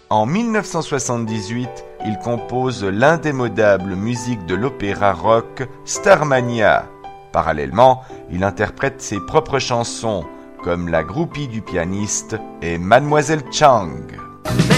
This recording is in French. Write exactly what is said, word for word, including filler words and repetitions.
En dix-neuf cent soixante-dix-huit, il compose l'indémodable musique de l'opéra rock Starmania. Parallèlement, il interprète ses propres chansons, comme La groupie du pianiste et Mademoiselle Chang.